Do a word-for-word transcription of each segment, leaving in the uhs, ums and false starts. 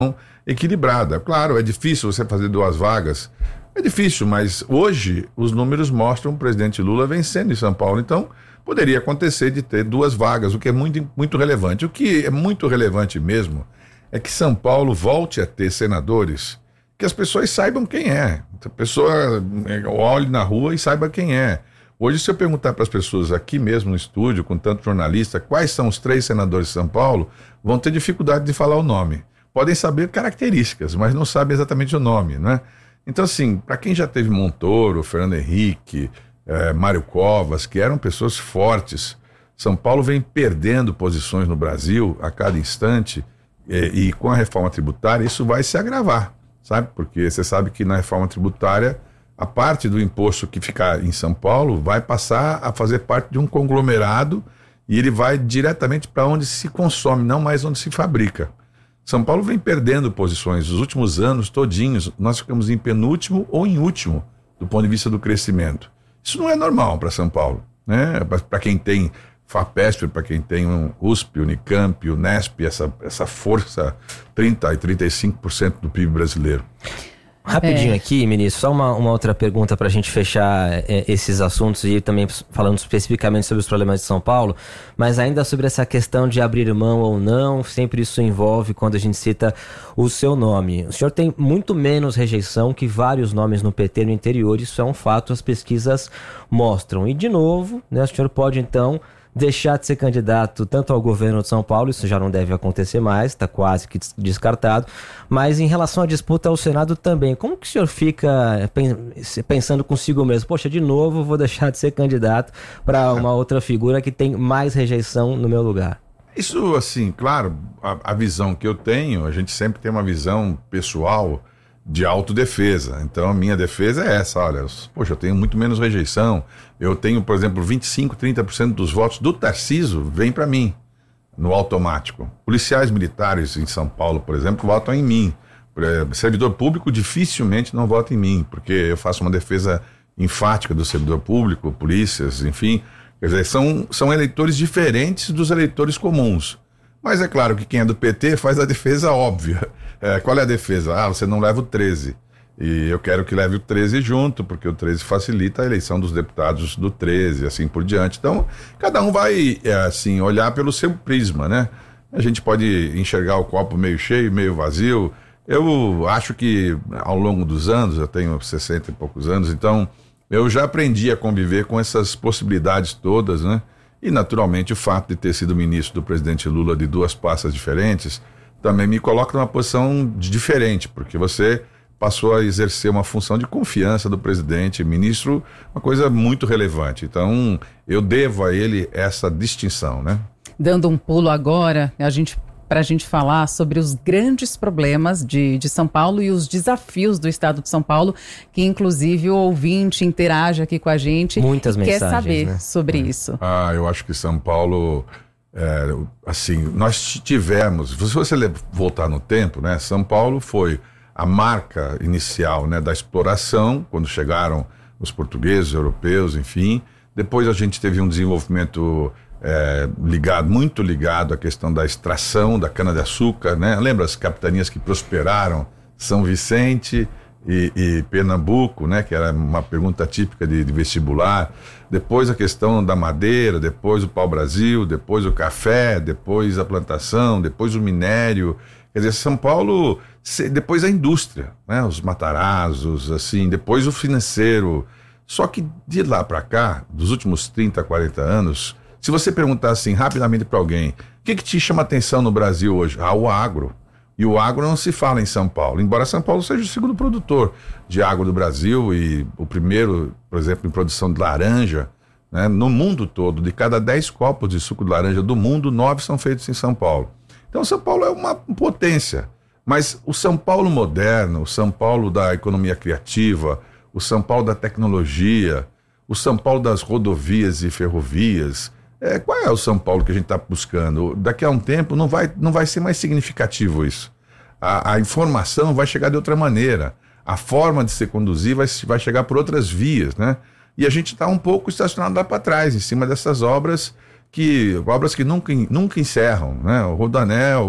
equilibrada. Claro, é difícil você fazer duas vagas, é difícil, mas hoje os números mostram o presidente Lula vencendo em São Paulo, então poderia acontecer de ter duas vagas, o que é muito, muito relevante. O que é muito relevante mesmo é que São Paulo volte a ter senadores que as pessoas saibam quem é, a pessoa olhe na rua e saiba quem é. Hoje, se eu perguntar para as pessoas aqui mesmo no estúdio, com tanto jornalista, quais são os três senadores de São Paulo, vão ter dificuldade de falar o nome. Podem saber características, mas não sabem exatamente o nome, né? Então, assim, para quem já teve Montoro, Fernando Henrique, eh, Mário Covas, que eram pessoas fortes, São Paulo vem perdendo posições no Brasil a cada instante, eh, e com a reforma tributária isso vai se agravar, sabe? Porque você sabe que na reforma tributária a parte do imposto que ficar em São Paulo vai passar a fazer parte de um conglomerado e ele vai diretamente para onde se consome, não mais onde se fabrica. São Paulo vem perdendo posições. Os últimos anos todinhos, nós ficamos em penúltimo ou em último do ponto de vista do crescimento. Isso não é normal para São Paulo, né? Para quem tem FAPESP, para quem tem um U S P, Unicamp, Unesp, essa, essa força trinta e trinta e cinco por cento do P I B brasileiro. Rapidinho é. aqui, ministro, só uma, uma outra pergunta para a gente fechar é, esses assuntos e também falando especificamente sobre os problemas de São Paulo, mas ainda sobre essa questão de abrir mão ou não, sempre isso envolve quando a gente cita o seu nome. O senhor tem muito menos rejeição que vários nomes no P T no interior, isso é um fato, as pesquisas mostram. E de novo, né, o senhor pode então deixar de ser candidato tanto ao governo de São Paulo, isso já não deve acontecer mais, está quase que descartado, mas em relação à disputa ao Senado também, como que o senhor fica pensando consigo mesmo? Poxa, de novo vou deixar de ser candidato para uma outra figura que tem mais rejeição no meu lugar. Isso, assim, claro, a, a visão que eu tenho, a gente sempre tem uma visão pessoal de autodefesa. Então a minha defesa é essa, olha, poxa, eu tenho muito menos rejeição, eu tenho, por exemplo, vinte e cinco, trinta por cento dos votos do Tarcísio vem para mim, no automático. Policiais militares em São Paulo, por exemplo, votam em mim. Servidor público dificilmente não vota em mim, porque eu faço uma defesa enfática do servidor público, polícias, enfim, quer dizer, são, são eleitores diferentes dos eleitores comuns. Mas é claro que quem é do P T faz a defesa óbvia. É, qual é a defesa? Ah, você não leva o treze. E eu quero que leve o treze junto, porque o treze facilita a eleição dos deputados do treze, assim por diante. Então, cada um vai, é, assim, olhar pelo seu prisma, né? A gente pode enxergar o copo meio cheio, meio vazio. Eu acho que ao longo dos anos, eu tenho sessenta e poucos anos, então eu já aprendi a conviver com essas possibilidades todas, né? E, naturalmente, o fato de ter sido ministro do presidente Lula de duas pastas diferentes também me coloca numa posição diferente, porque você passou a exercer uma função de confiança do presidente, ministro, uma coisa muito relevante. Então, eu devo a ele essa distinção, né? Dando um pulo agora, a gente... para a gente falar sobre os grandes problemas de, de São Paulo e os desafios do estado de São Paulo, que inclusive o ouvinte interage aqui com a gente. Muitas e mensagens, quer saber, né? sobre é. isso. Ah, eu acho que São Paulo, é, assim, nós tivemos, se você voltar no tempo, né, São Paulo foi a marca inicial, né, da exploração, quando chegaram os portugueses, europeus, enfim. Depois a gente teve um desenvolvimento É, ligado, muito ligado à questão da extração da cana-de-açúcar, né? Lembra as capitanias que prosperaram? São Vicente e, e Pernambuco, né? Que era uma pergunta típica de, de vestibular. Depois a questão da madeira, depois o pau-brasil, depois o café, depois a plantação, depois o minério. Quer dizer, São Paulo, depois a indústria, né? Os Matarazos, assim, depois o financeiro. Só que de lá para cá, dos últimos trinta, quarenta anos, se você perguntar assim rapidamente para alguém, o que, que te chama atenção no Brasil hoje? Ah, o agro. E o agro não se fala em São Paulo, embora São Paulo seja o segundo produtor de agro do Brasil e o primeiro, por exemplo, em produção de laranja, né, no mundo todo. De cada dez copos de suco de laranja do mundo, nove são feitos em São Paulo. Então São Paulo é uma potência, mas o São Paulo moderno, o São Paulo da economia criativa, o São Paulo da tecnologia, o São Paulo das rodovias e ferrovias, É, qual é o São Paulo que a gente está buscando? Daqui a um tempo não vai, não vai ser mais significativo isso. A, a informação vai chegar de outra maneira. A forma de se conduzir vai, vai chegar por outras vias, né? E a gente está um pouco estacionado lá para trás, em cima dessas obras que, obras que nunca, nunca encerram, né? O Rodoanel,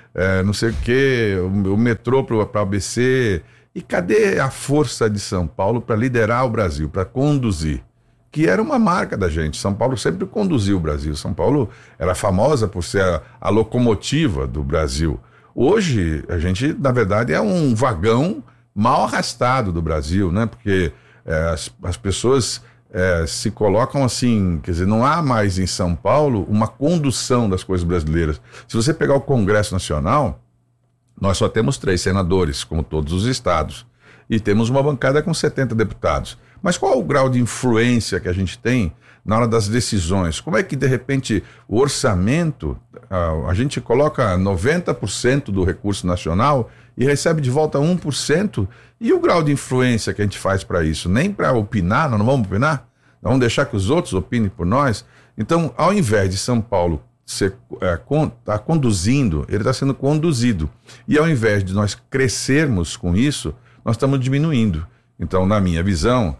é, não sei o quê, o, o metrô para o A B C. E cadê a força de São Paulo para liderar o Brasil, para conduzir? Que era uma marca da gente. São Paulo sempre conduziu o Brasil. São Paulo era famosa por ser a, a locomotiva do Brasil. Hoje, a gente, na verdade, é um vagão mal arrastado do Brasil, né? Porque é, as, as pessoas é, se colocam assim, quer dizer, não há mais em São Paulo uma condução das coisas brasileiras. Se você pegar o Congresso Nacional, nós só temos três senadores, como todos os estados, e temos uma bancada com setenta deputados. Mas qual é o grau de influência que a gente tem na hora das decisões? Como é que, de repente, o orçamento, a, a gente coloca noventa por cento do recurso nacional e recebe de volta um por cento? E o grau de influência que a gente faz para isso? Nem para opinar, nós não vamos opinar? Nós vamos deixar que os outros opinem por nós? Então, ao invés de São Paulo ser, é, con, tá conduzindo, ele está sendo conduzido. E ao invés de nós crescermos com isso, nós estamos diminuindo. Então, na minha visão,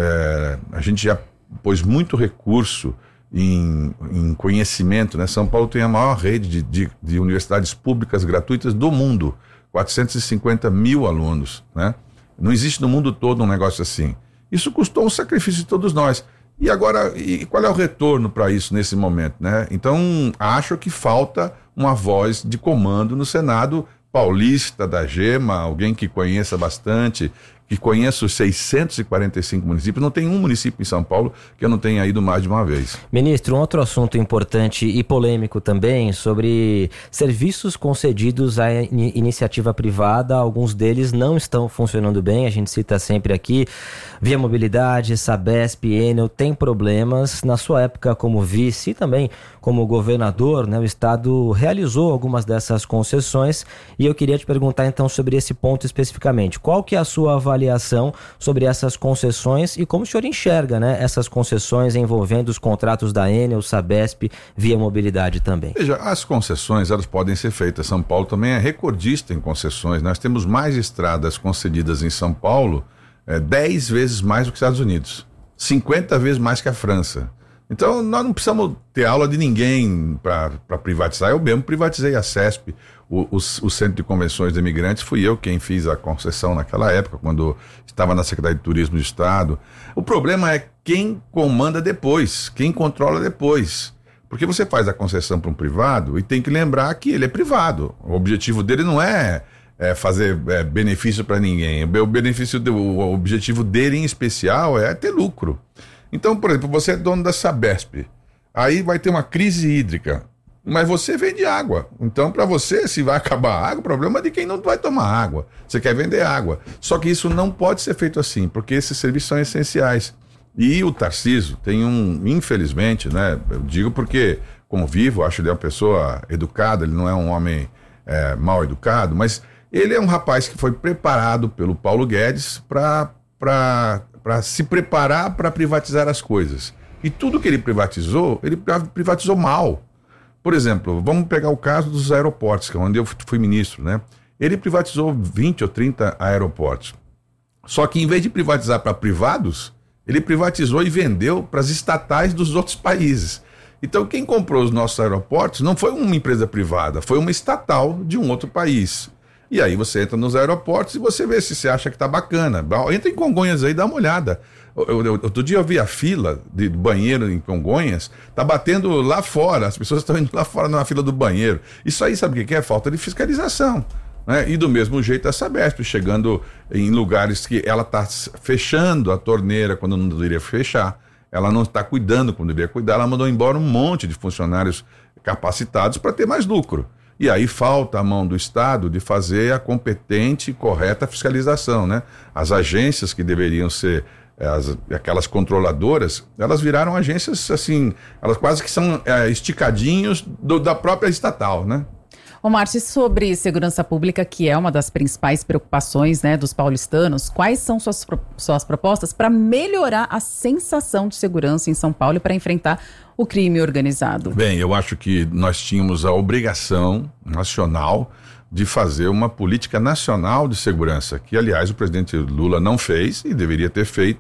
é, a gente já pôs muito recurso em, em conhecimento, né? São Paulo tem a maior rede de, de, de universidades públicas gratuitas do mundo, quatrocentos e cinquenta mil alunos, né? Não existe no mundo todo um negócio assim. Isso custou um sacrifício de todos nós. E agora, e qual é o retorno para isso nesse momento, né? Então, acho que falta uma voz de comando no Senado paulista, da Gema, alguém que conheça bastante, que conheça os seiscentos e quarenta e cinco municípios. Não tem um município em São Paulo que eu não tenha ido mais de uma vez. Ministro, um outro assunto importante e polêmico também sobre serviços concedidos à in- iniciativa privada. Alguns deles não estão funcionando bem, a gente cita sempre aqui, Via Mobilidade, Sabesp, Enel, tem problemas. Na sua época como vice e também como governador, né, o Estado realizou algumas dessas concessões e eu queria te perguntar então sobre esse ponto especificamente. Qual que é a sua avaliação sobre essas concessões e como o senhor enxerga, né, essas concessões envolvendo os contratos da Enel, Sabesp, Via Mobilidade também? Veja, as concessões, elas podem ser feitas. São Paulo também é recordista em concessões. Nós temos mais estradas concedidas em São Paulo, é, dez vezes mais do que os Estados Unidos, cinquenta vezes mais que a França. Então, nós não precisamos ter aula de ninguém para privatizar. Eu mesmo privatizei a CESP, o, o, o Centro de Convenções de Imigrantes. Fui eu quem fiz a concessão naquela época, quando estava na Secretaria de Turismo do Estado. O problema é quem comanda depois, quem controla depois. Porque você faz a concessão para um privado e tem que lembrar que ele é privado. O objetivo dele não é, é fazer é, benefício para ninguém. O, benefício do, o objetivo dele, em especial, é ter lucro. Então, por exemplo, você é dono da Sabesp, aí vai ter uma crise hídrica, mas você vende água. Então, para você, se vai acabar a água, o problema é de quem não vai tomar água. Você quer vender água. Só que isso não pode ser feito assim, porque esses serviços são essenciais. E o Tarcísio tem um, infelizmente, né, eu digo porque convivo, acho ele uma pessoa educada, ele não é um homem é, mal educado, mas ele é um rapaz que foi preparado pelo Paulo Guedes para para para se preparar para privatizar as coisas. E tudo que ele privatizou, ele privatizou mal. Por exemplo, vamos pegar o caso dos aeroportos, que é onde eu fui ministro, né? Ele privatizou vinte ou trinta aeroportos. Só que em vez de privatizar para privados, ele privatizou e vendeu para as estatais dos outros países. Então quem comprou os nossos aeroportos não foi uma empresa privada, foi uma estatal de um outro país. E aí você entra nos aeroportos e você vê se você acha que tá bacana. Entra em Congonhas aí, dá uma olhada. Eu, eu, outro dia eu vi a fila de banheiro em Congonhas, tá batendo lá fora, as pessoas estão indo lá fora na fila do banheiro. Isso aí sabe o que é? Falta de fiscalização, né? E do mesmo jeito a Sabesp, chegando em lugares que ela tá fechando a torneira quando não deveria fechar. Ela não está cuidando quando deveria cuidar, ela mandou embora um monte de funcionários capacitados para ter mais lucro. E aí falta a mão do Estado de fazer a competente e correta fiscalização, né? As agências que deveriam ser as, aquelas controladoras, elas viraram agências assim, elas quase que são é, esticadinhos do, da própria estatal, né? Ô Márcio, sobre segurança pública, que é uma das principais preocupações, né, dos paulistanos, quais são suas, suas propostas para melhorar a sensação de segurança em São Paulo e para enfrentar o crime organizado? Bem, eu acho que nós tínhamos a obrigação nacional de fazer uma política nacional de segurança, que aliás o presidente Lula não fez e deveria ter feito,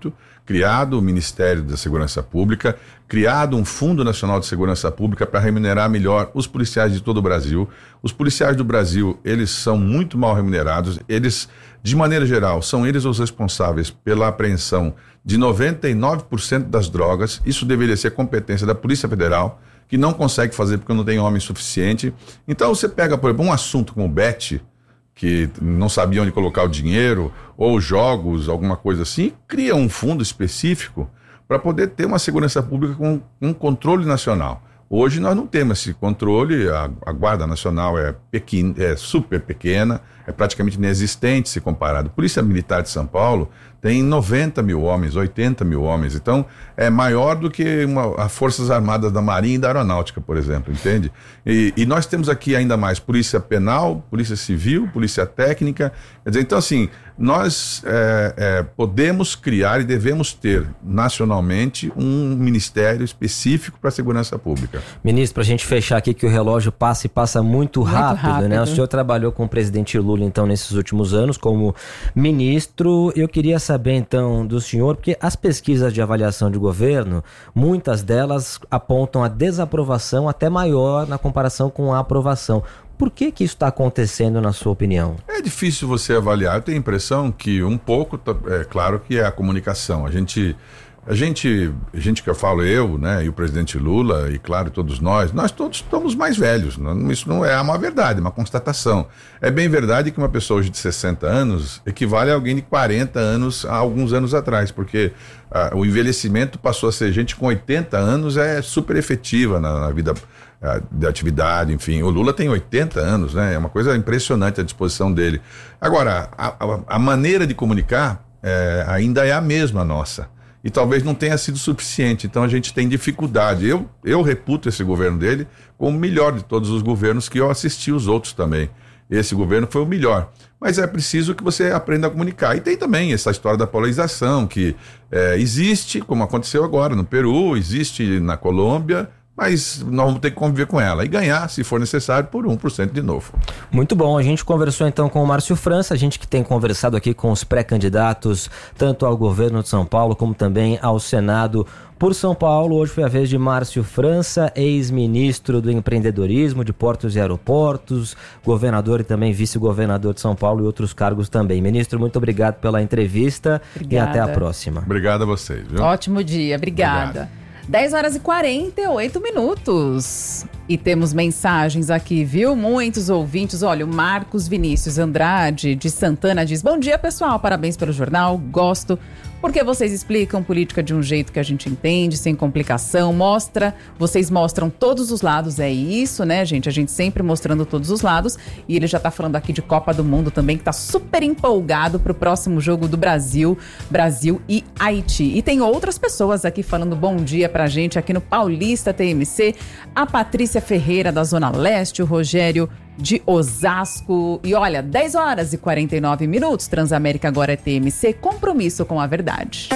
criado o Ministério da Segurança Pública, criado um Fundo Nacional de Segurança Pública para remunerar melhor os policiais de todo o Brasil. Os policiais do Brasil, eles são muito mal remunerados, eles, de maneira geral, são eles os responsáveis pela apreensão de noventa e nove por cento das drogas. Isso deveria ser competência da Polícia Federal, que não consegue fazer porque não tem homem suficiente. Então você pega, por exemplo, um assunto como o Bet, que não sabia onde colocar o dinheiro, ou jogos, alguma coisa assim, cria um fundo específico para poder ter uma segurança pública com um controle nacional. Hoje nós não temos esse controle, a, a Guarda Nacional é, pequena, é super pequena, é praticamente inexistente se comparado. A Polícia Militar de São Paulo tem noventa mil homens, oitenta mil homens, então é maior do que uma, as Forças Armadas da Marinha e da Aeronáutica, por exemplo, entende? E, e nós temos aqui ainda mais Polícia Penal, Polícia Civil, Polícia Técnica, quer dizer, então assim, nós é, é, podemos criar e devemos ter nacionalmente um ministério específico para a segurança pública. Ministro, para a gente fechar aqui que o relógio passa e passa muito, muito rápido, rápido, né? O senhor trabalhou com o presidente Lula, então, nesses últimos anos como ministro. Eu queria saber, então, do senhor, porque as pesquisas de avaliação de governo, muitas delas apontam a desaprovação até maior na comparação com a aprovação. Por que que isso está acontecendo, na sua opinião? É difícil você avaliar. Eu tenho a impressão que um pouco, é claro que é a comunicação. A gente... A gente, a gente que eu falo, eu, né, e o presidente Lula, e claro, todos nós, nós todos estamos mais velhos. Não, isso não é uma verdade, é uma constatação. É bem verdade que uma pessoa hoje de sessenta anos equivale a alguém de quarenta anos há alguns anos atrás, porque ah, o envelhecimento passou a ser gente com oitenta anos, é super efetiva na, na vida ah, de atividade, enfim. O Lula tem oitenta anos, né, é uma coisa impressionante a disposição dele. Agora, a, a, a maneira de comunicar é, ainda é a mesma nossa. E talvez não tenha sido suficiente, então a gente tem dificuldade. Eu, eu reputo esse governo dele como o melhor de todos os governos que eu assisti, os outros também. Esse governo foi o melhor. Mas é preciso que você aprenda a comunicar. E tem também essa história da polarização, que é, existe, como aconteceu agora no Peru, existe na Colômbia, mas nós vamos ter que conviver com ela e ganhar, se for necessário, por um por cento de novo. Muito bom, a gente conversou então com o Márcio França, a gente que tem conversado aqui com os pré-candidatos, tanto ao governo de São Paulo, como também ao Senado por São Paulo. Hoje foi a vez de Márcio França, ex-ministro do empreendedorismo, de portos e aeroportos, governador e também vice-governador de São Paulo e outros cargos também. Ministro, muito obrigado pela entrevista. Obrigada. E até a próxima. Obrigado a vocês. Viu? Ótimo dia, obrigada. Obrigado. dez horas e quarenta e oito minutos. E temos mensagens aqui, viu? Muitos ouvintes. Olha, o Marcos Vinícius Andrade, de Santana, diz: bom dia, pessoal, parabéns pelo jornal, gosto, porque vocês explicam política de um jeito que a gente entende, sem complicação, mostra, vocês mostram todos os lados, é isso, né, gente? A gente sempre mostrando todos os lados. E ele já tá falando aqui de Copa do Mundo também, que tá super empolgado pro próximo jogo do Brasil, Brasil e Haiti. E tem outras pessoas aqui falando bom dia pra gente aqui no Paulista T M C, a Patrícia Ferreira da Zona Leste, o Rogério de Osasco. E olha, dez horas e quarenta e nove minutos, Transamérica agora é T M C, compromisso com a verdade.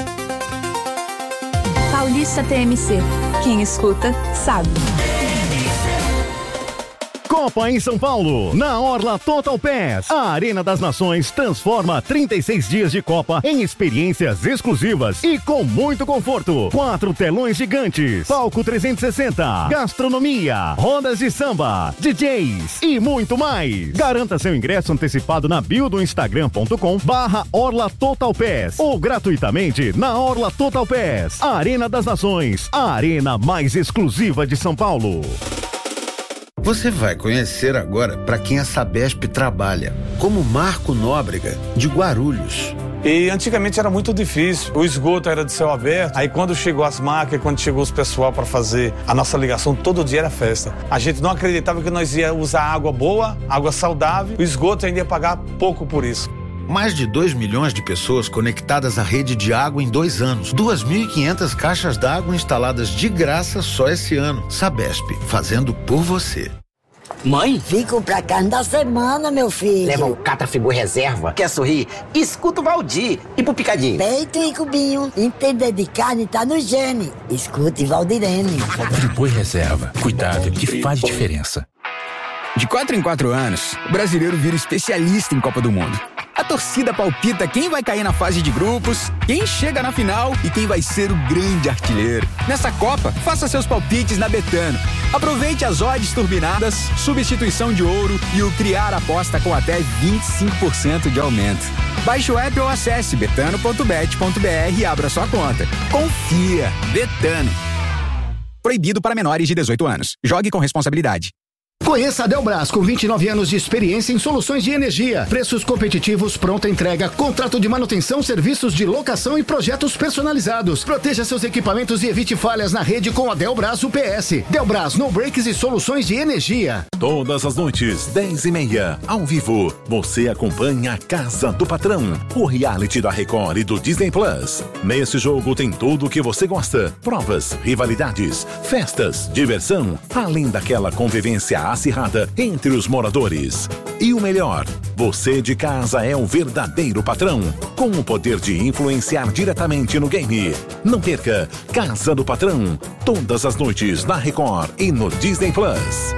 Paulista T M C, quem escuta sabe. Copa em São Paulo, na Orla Total Pass. A Arena das Nações transforma trinta e seis dias de Copa em experiências exclusivas e com muito conforto. Quatro telões gigantes, palco trezentos e sessenta, gastronomia, rodas de samba, D Js e muito mais. Garanta seu ingresso antecipado na bio do instagram ponto com barra Orla Total Pass ou gratuitamente na Orla Total Pass. A Arena das Nações, a arena mais exclusiva de São Paulo. Você vai conhecer agora para quem a Sabesp trabalha, como Marco Nóbrega, de Guarulhos. E antigamente era muito difícil, o esgoto era de céu aberto, aí quando chegou as máquinas, quando chegou os pessoal para fazer a nossa ligação, todo dia era festa. A gente não acreditava que nós ia usar água boa, água saudável, o esgoto ainda ia pagar pouco por isso. Mais de dois milhões de pessoas conectadas à rede de água em dois anos. duas mil e quinhentas caixas d'água instaladas de graça só esse ano. Sabesp, fazendo por você. Mãe? Vim comprar carne da semana, meu filho. Leva o Catrafigu Reserva. Quer sorrir? Escuta o Valdir. E pro Picadinho? Peito e cubinho. Entender de carne tá no gene. Escute Valdirene. Friboi Reserva. Cuidado que faz diferença. De quatro em quatro anos, o brasileiro vira especialista em Copa do Mundo. A torcida palpita quem vai cair na fase de grupos, quem chega na final e quem vai ser o grande artilheiro. Nessa Copa, faça seus palpites na Betano. Aproveite as odds turbinadas, substituição de ouro e o Criar Aposta com até vinte e cinco por cento de aumento. Baixe o app ou acesse betano ponto bet ponto br e abra sua conta. Confia, Betano. Proibido para menores de dezoito anos. Jogue com responsabilidade. Conheça a Delbras, com vinte e nove anos de experiência em soluções de energia, preços competitivos, pronta entrega, contrato de manutenção, serviços de locação e projetos personalizados. Proteja seus equipamentos e evite falhas na rede com a Delbras U P S. Delbras, no breaks e soluções de energia. Todas as noites, dez e meia, ao vivo, você acompanha a Casa do Patrão, o reality da Record e do Disney Plus. Nesse jogo tem tudo o que você gosta: provas, rivalidades, festas, diversão, além daquela convivência acirrada entre os moradores. E o melhor, você de casa é o verdadeiro patrão, com o poder de influenciar diretamente no game. Não perca Casa do Patrão, todas as noites na Record e no Disney Plus.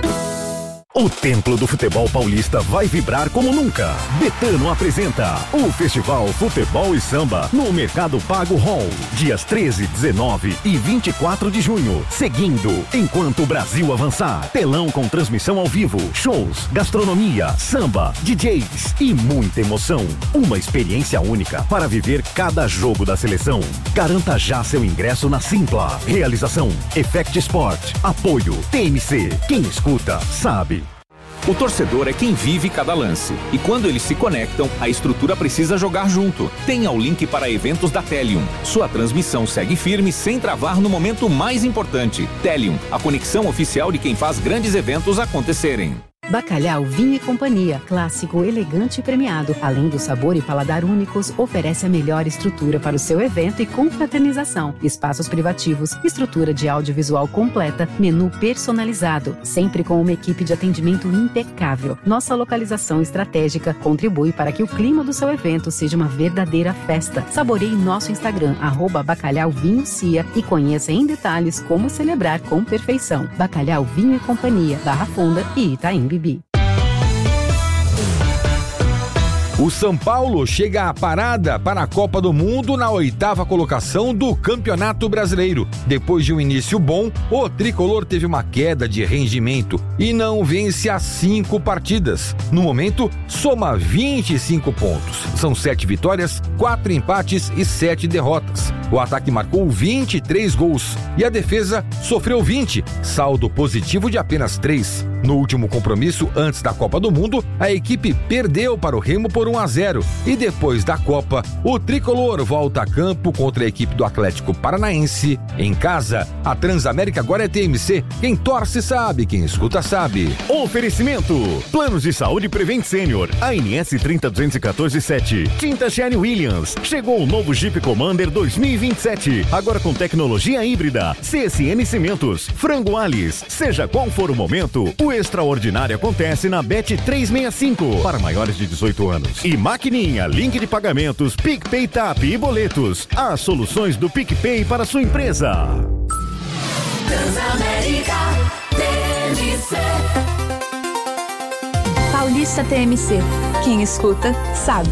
O Templo do Futebol Paulista vai vibrar como nunca. Betano apresenta o Festival Futebol e Samba no Mercado Pago Hall, dias treze, dezenove e vinte e quatro de junho. Seguindo, enquanto o Brasil avançar, telão com transmissão ao vivo, shows, gastronomia, samba, D Js e muita emoção. Uma experiência única para viver cada jogo da seleção. Garanta já seu ingresso na Simpla. Realização Effect Sport. Apoio T M C. Quem escuta, sabe. O torcedor é quem vive cada lance. E quando eles se conectam, a estrutura precisa jogar junto. Tenha o link para eventos da Telium. Sua transmissão segue firme sem travar no momento mais importante. Telium, a conexão oficial de quem faz grandes eventos acontecerem. Bacalhau Vinho e Companhia, clássico, elegante e premiado. Além do sabor e paladar únicos, oferece a melhor estrutura para o seu evento e confraternização. Espaços privativos, estrutura de audiovisual completa, menu personalizado, sempre com uma equipe de atendimento impecável. Nossa localização estratégica contribui para que o clima do seu evento seja uma verdadeira festa. Saboreie nosso Instagram, arroba Bacalhau Vinho Cia, e conheça em detalhes como celebrar com perfeição. Bacalhau Vinho e Companhia, Barra Funda e Itaim. O São Paulo chega à parada para a Copa do Mundo na oitava colocação do Campeonato Brasileiro. Depois de um início bom, o tricolor teve uma queda de rendimento e não vence há cinco partidas. No momento, soma vinte e cinco pontos. São sete vitórias, quatro empates e sete derrotas. O ataque marcou vinte e três gols e a defesa sofreu vinte, saldo positivo de apenas três. No último compromisso, antes da Copa do Mundo, a equipe perdeu para o Remo por um a zero. E depois da Copa, o tricolor volta a campo contra a equipe do Atlético Paranaense em casa. A Transamérica agora é T M C. Quem torce sabe, quem escuta sabe. Oferecimento: Planos de Saúde Prevent Senior, A N S trinta duzentos e quatorze sete. Tinta Sherwin Williams. Chegou o novo Jeep Commander dois mil e vinte e sete, agora com tecnologia híbrida. C S N Cimentos. Frango Alice. Seja qual for o momento, o extraordinário acontece na Bet trezentos e sessenta e cinco para maiores de dezoito anos. E Maquininha, link de pagamentos, PicPay Tap e boletos. As soluções do PicPay para sua empresa. Transamérica T M C. Paulista T M C. Quem escuta, sabe.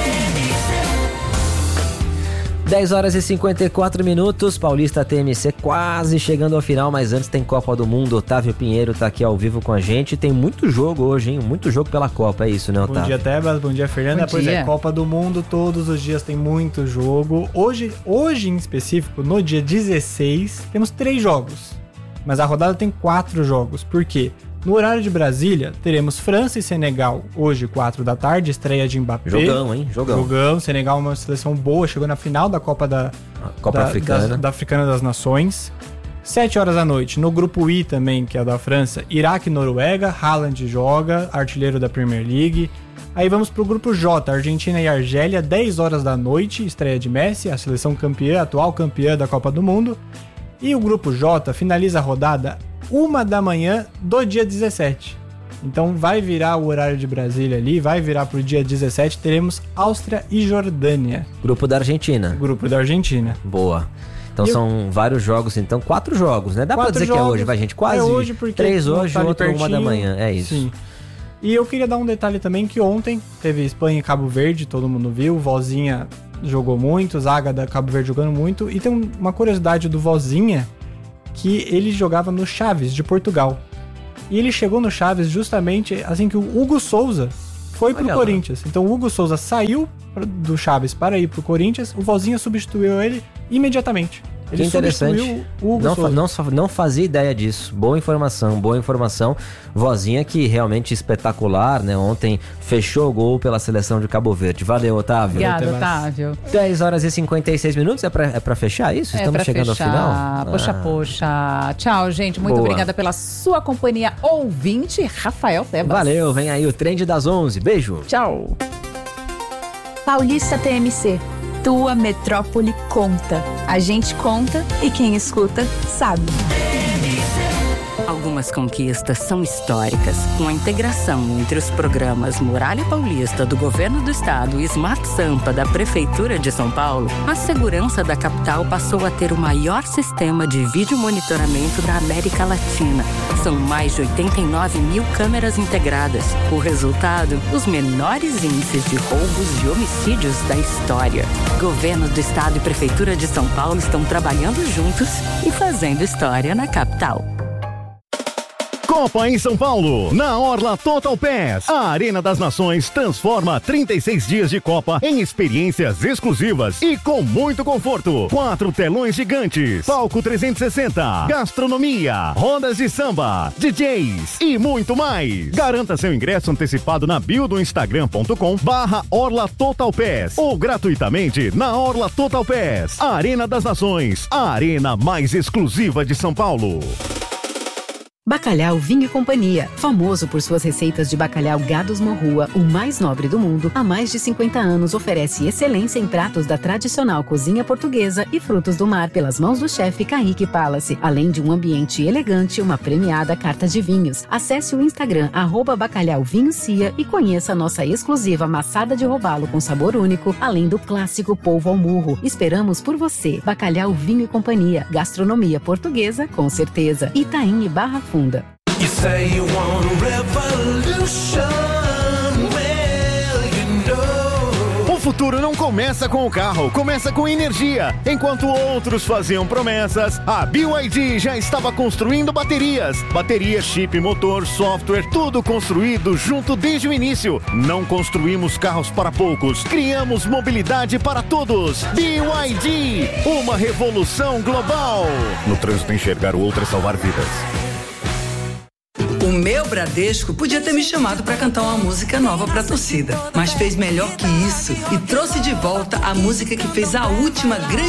dez horas e cinquenta e quatro minutos, Paulista T M C quase chegando ao final, mas antes tem Copa do Mundo. Otávio Pinheiro tá aqui ao vivo com a gente. Tem muito jogo hoje, hein? Muito jogo pela Copa, é isso, né, Otávio? Bom dia, Tebas. Bom dia, Fernanda. Bom pois dia. é, Copa do Mundo, todos os dias tem muito jogo. Hoje, hoje em específico, no dia dezesseis, temos três jogos. Mas a rodada tem quatro jogos. Por quê? No horário de Brasília, teremos França e Senegal, hoje, quatro da tarde, estreia de Mbappé. Jogão, hein? Jogão. Jogão. Senegal é uma seleção boa, chegou na final da Copa da, Copa da, Africana. Da, da Africana das Nações. sete horas da noite, no grupo I também, que é da França, Iraque e Noruega, Haaland joga, artilheiro da Premier League. Aí vamos pro grupo J, Argentina e Argélia, dez horas da noite, estreia de Messi, a seleção campeã, atual campeã da Copa do Mundo. E o grupo J finaliza a rodada uma da manhã do dia dezessete. Então vai virar o horário de Brasília ali, vai virar pro dia dezessete, teremos Áustria e Jordânia. Grupo da Argentina. Grupo da Argentina. Boa. Então e são eu... vários jogos, então quatro jogos, né? Dá quatro pra dizer jogos, que é hoje, vai gente? Quase é hoje porque três hoje, tá outro uma da manhã, é isso. Sim. E eu queria dar um detalhe também que ontem teve Espanha e Cabo Verde, todo mundo viu, Vozinha jogou muito, Zaga da Cabo Verde jogando muito, e tem uma curiosidade do Vozinha, que ele jogava no Chaves de Portugal. E ele chegou no Chaves justamente assim que o Hugo Souza foi pro Olha Corinthians. Lá. Então o Hugo Souza saiu do Chaves para ir pro Corinthians, o Vozinha substituiu ele imediatamente. Ele que interessante. O Hugo não, Souza. não, não fazia ideia disso. Boa informação, boa informação. Vozinha que realmente espetacular, né? Ontem fechou o gol pela seleção de Cabo Verde. Valeu, Otávio. Obrigado, Otávio. dez horas e cinquenta e seis minutos. É pra, é pra fechar isso? É Estamos chegando fechar. ao final? Poxa, ah. poxa. Tchau, gente. Muito boa. Obrigada pela sua companhia ouvinte, Rafael Tebas. Valeu, vem aí o Trend das onze. Beijo. Tchau. Paulista T M C. Tua metrópole conta. A gente conta e quem escuta sabe. Algumas conquistas são históricas. Com a integração entre os programas Muralha Paulista do Governo do Estado e Smart Sampa da Prefeitura de São Paulo, a segurança da capital passou a ter o maior sistema de vídeo monitoramento da América Latina. São mais de oitenta e nove mil câmeras integradas. O resultado, os menores índices de roubos e homicídios da história. Governo do Estado e Prefeitura de São Paulo estão trabalhando juntos e fazendo história na capital. Copa em São Paulo, na Orla Total Pass. A Arena das Nações transforma trinta e seis dias de Copa em experiências exclusivas e com muito conforto. Quatro telões gigantes, palco trezentos e sessenta, gastronomia, rodas de samba, D Js e muito mais. Garanta seu ingresso antecipado na bio do instagram ponto com barra Orla Total Pass ou gratuitamente na Orla Total Pass. Arena das Nações, a arena mais exclusiva de São Paulo. Bacalhau Vinho e Companhia, famoso por suas receitas de bacalhau Gados Morrua, o mais nobre do mundo, há mais de cinquenta anos oferece excelência em pratos da tradicional cozinha portuguesa e frutos do mar pelas mãos do chefe Kaique Palace, além de um ambiente elegante e uma premiada carta de vinhos. Acesse o Instagram arroba Bacalhau Vinho Cia e conheça a nossa exclusiva maçada de robalo com sabor único, além do clássico polvo ao murro. Esperamos por você. Bacalhau Vinho e Companhia, gastronomia portuguesa com certeza. Itaim e Barra Funda. You say you want a revolution, well, you know. O futuro não começa com o carro, começa com energia. Enquanto outros faziam promessas, a B Y D já estava construindo baterias. Bateria, chip, motor, software, tudo construído junto desde o início. Não construímos carros para poucos, criamos mobilidade para todos. B Y D, uma revolução global. No trânsito, enxergar o outro é salvar vidas. O meu Bradesco podia ter me chamado para cantar uma música nova para a torcida, mas fez melhor que isso e trouxe de volta a música que fez a última grande